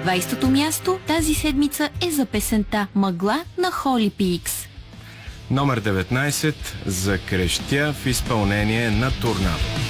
20-то място тази седмица е за песента "Мъгла" на Holy Peaks. Номер 19 "Закрещя" в изпълнение на Торнадо.